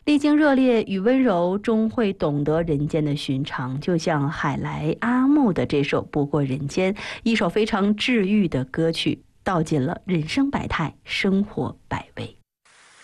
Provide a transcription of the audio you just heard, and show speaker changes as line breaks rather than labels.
历经热烈与温柔，终会懂得人间的寻常。就像海来阿木的这首《不过人间》，一首非常治愈的歌曲，道尽了人生百态，生活百味。